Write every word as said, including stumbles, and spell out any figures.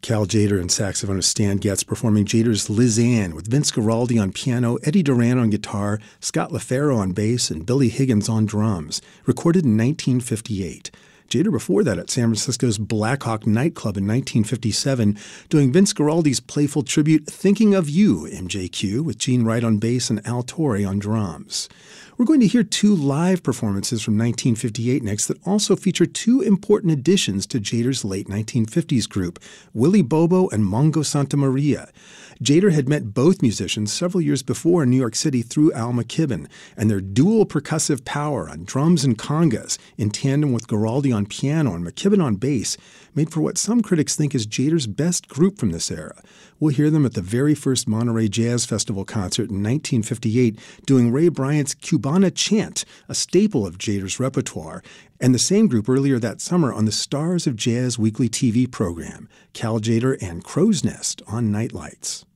Cal Tjader and saxophonist Stan Getz performing Tjader's Liz Ann with Vince Guaraldi on piano, Eddie Duran on guitar, Scott LaFaro on bass, and Billy Higgins on drums. Recorded in nineteen fifty-eight. Tjader before that at San Francisco's Black Hawk nightclub in nineteen fifty-seven, doing Vince Guaraldi's playful tribute Thinking of You, M J Q, with Gene Wright on bass and Al Torre on drums. We're going to hear two live performances from nineteen fifty-eight next that also feature two important additions to Tjader's late nineteen fifties group, Willie Bobo and Mongo Santa Maria. Tjader had met both musicians several years before in New York City through Al McKibben, and their dual percussive power on drums and congas, in tandem with Guaraldi on piano and McKibben on bass, made for what some critics think is Tjader's best group from this era. We'll hear them at the very first Monterey Jazz Festival concert in nineteen fifty-eight, doing Ray Bryant's Cubana Chant, a staple of Tjader's repertoire, and the same group earlier that summer on the Stars of Jazz weekly T V program, Cal Tjader and Crow's Nest on Nightlights.